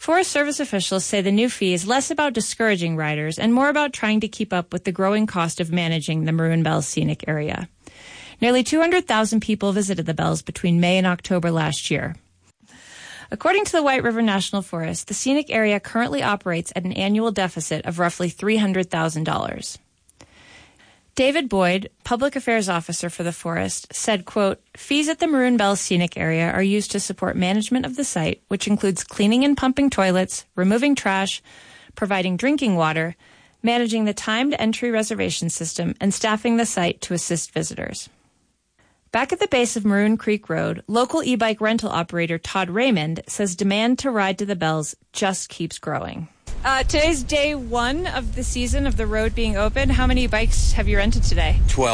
Forest Service officials say the new fee is less about discouraging riders and more about trying to keep up with the growing cost of managing the Maroon Bells Scenic Area. Nearly 200,000 people visited the Bells between May and October last year. According to the White River National Forest, the scenic area currently operates at an annual deficit of roughly $300,000. David Boyd, Public Affairs Officer for the forest, said, quote, "Fees at the Maroon Bells Scenic Area are used to support management of the site, which includes cleaning and pumping toilets, removing trash, providing drinking water, managing the timed entry reservation system, and staffing the site to assist visitors." Back at the base of Maroon Creek Road, local e-bike rental operator Todd Raymond says demand to ride to the Bells just keeps growing. Today's day one of the season of the road being open. How many bikes have you rented today? 12.